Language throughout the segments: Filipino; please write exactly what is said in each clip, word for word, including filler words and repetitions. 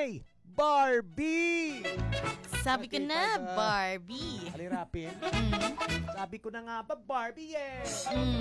kay Barbie. Sabi ko Okay, na, pag, uh, Barbie. Alirapin. Mm. Sabi ko na nga ba, Barbie, eh. Mm.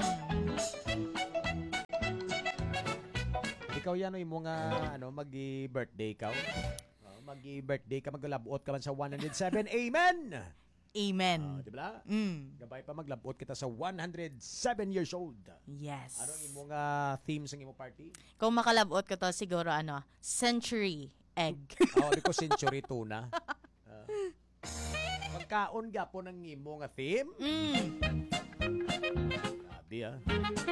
Ikaw yan, yung mga, ano, mag-birthday ka. Oh, mag-birthday ka, maglabuot ka man sa one hundred seven. Amen! Amen. Uh, di ba? Mm. Gabay pa maglabuot kita sa one hundred seven years old. Yes. Anong imong uh, themes ng imong party? Kung makalabot ko to, siguro ano, century egg. Oh, di ko century tuna. Uh, Magkaon gapo ng imong nga theme? Mm. Sabi ah.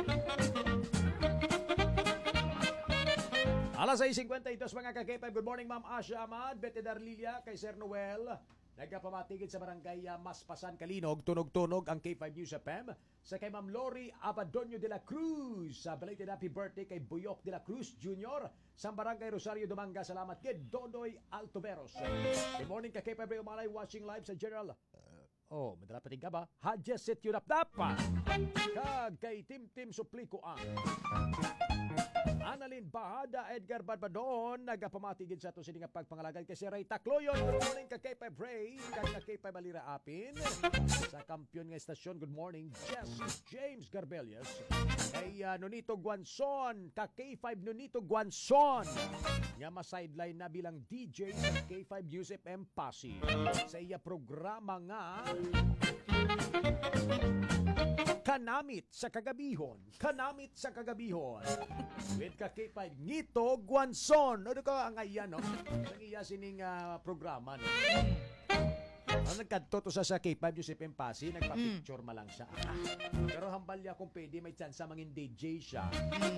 Alas seis fifty-two mga ka-K five. Good morning, Ma'am Asha Ahmad, Betty Darlilia, kay Sir Noel. Nagpamatigid sa barangay uh, Maspasan, Kalinog. Tunog-tunog ang K five News F M. Sa kay Ma'am Lori Abadonio de la Cruz. Sa belated happy birthday kay Buyok de la Cruz Junior Sa barangay Rosario Dumanga. Salamat kay Dodoy Altoveros. Good morning ka K five Umalay, watching live sa General. Uh, oh, madala pating ka ba? Hadjes Sit Yunap-Nap. Kag kay Tim Tim Suplico ang Annalyn Bahada, Edgar Barbadon, nagapamatigid sa ito sininga pagpangalagad kay si Ray Tacloyon. Good morning ka K five Ray, kag na K five Alira Apin. Sa kampiyon nga estasyon, good morning, Jess James Garbelius. Kay uh, Nonito Guanzon, ka K five Nonito Guanzon. Nga ma-sideline na bilang D J sa K five News F M Pasig. Sa iya programa nga Kanamit sa Kagabihon. Kanamit sa Kagabihon. With ka K five Ngito Guanzon. Ano ka ang ayan, no? Ang iya sining uh, programa, no? Ang nagkadto to sa sa K five News F M Pasig, nagpa-picture mm. malang siya. Ah. Pero hambal niya kung pwede, may chance sa mangin D J siya. Mm.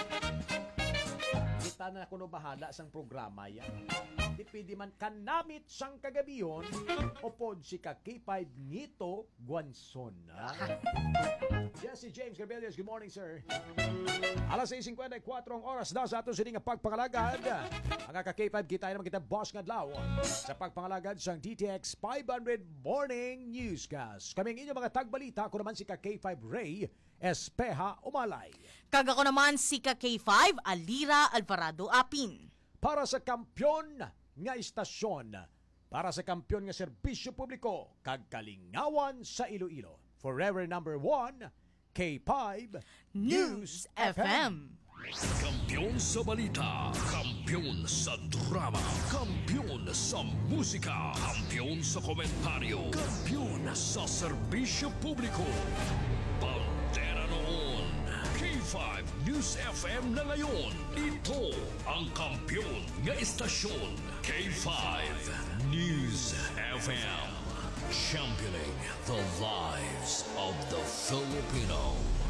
Kita na kuno bahala sang programa yan. Di pwede man kanamit sang Kagabihon o pod si ka K five Ngito Guanzon. Jesse James Garbelius, good morning, sir. Alas seis fifty-four ang oras na sa ato sining pagpangalagad. Ang ka K five kita naman kita boss nga adlaw sa pagpangalagad sang D T X five hundred Morning Newscast. Kaming inyong mga tagbalita, ako naman si ka K five Ray Espeha Umalay. Kag ako naman si ka K five Alira Alvarado Apin. Para sa kampyon nga istasyon, para sa kampyon nga serbisyo publiko, kag kalingawan sa Iloilo. Forever number one, K five News F M. Kampiyon sa balita, kampiyon sa drama, kampiyon sa musika, kampiyon sa komentaryo, kampiyon sa serbisyo publiko. Pantera noon, K five News F M na ngayon. Ito ang kampiyon nga istasyon, K five News F M. Championing the lives of the Filipino.